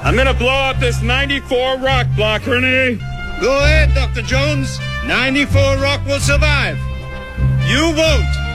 I'm gonna blow up this 94 rock block, Renee. Go ahead, Dr. Jones. 94 rock will survive. You vote.